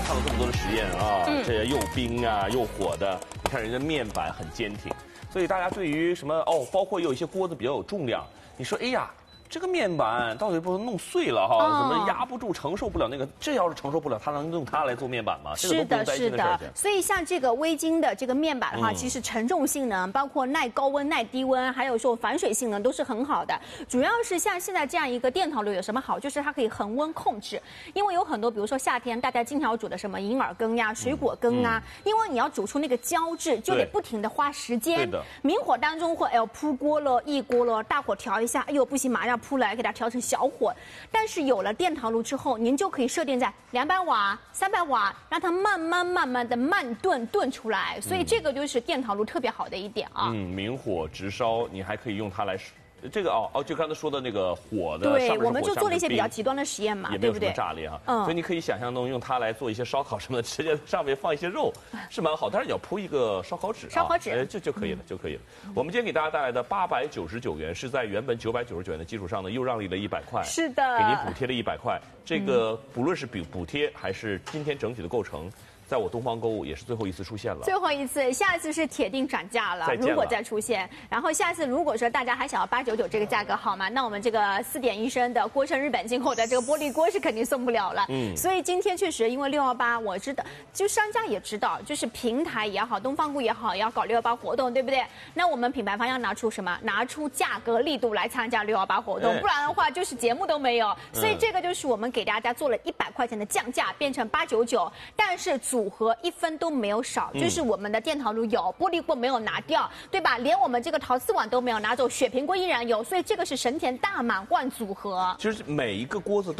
看了这么多的实验啊，这又冰啊又火的，你看人家面板很坚挺，所以大家对于什么包括有一些锅子比较有重量，你说哎呀。这个面板到底不能弄碎了哈？怎么压不住、承受不了那个？这要是承受不了，它能用它来做面板吗？ 是的，是的。所以像这个微晶的这个面板的话，其实承重性能、包括耐高温、耐低温，还有说防水性能都是很好的。主要是像现在这样一个电陶炉有什么好？就是它可以恒温控制。因为有很多，比如说夏天大家经常煮的什么银耳羹呀、水果羹啊，因为你要煮出那个胶质，就得不停的花时间。 对的。 明火当中或扑锅了、一锅了，大火调一下，哎呦不行，马上扑来，给它调成小火。但是有了电陶炉之后，您就可以设定在200瓦、300瓦，让它慢慢的慢炖出来。所以这个就是电陶炉特别好的一点啊。 明火直烧，你还可以用它来。这个就刚才说的那个火的， 对，我们就做了一些比较极端的实验嘛， 对不对？炸裂哈，所以你可以想象中用它来做一些烧烤什么的，直接上面放一些肉，是蛮好。但是你要铺一个烧烤纸，就可以了，就可以了。我们今天给大家带来的899元，是在原本999元的基础上呢，又让利了100块， 是的， 给您补贴了100块。这个不论是补贴还是今天整体的构成。在我东方购物也是最后一次出现了， 最后一次，下一次是铁定涨价了。如果再出现，然后下次如果说大家还想要899这个价格好吗？那我们这个4.1升的锅称日本进口的这个玻璃锅是肯定送不了了。所以今天确实因为618，我知道，就商家也知道，就是平台也好，东方购也好，也要搞618活动，对不对？那我们品牌方要拿出什么？拿出价格力度来参加618活动，不然的话就是节目都没有。所以这个就是我们给大家做了100块钱的降价，变成899，但是组合1分都没有少，就是我们的电陶炉有，玻璃锅没有拿掉，对吧？连我们这个陶瓷碗都没有拿走，雪平锅依然有，所以这个是神田大满贯组合。 其实每一个锅子都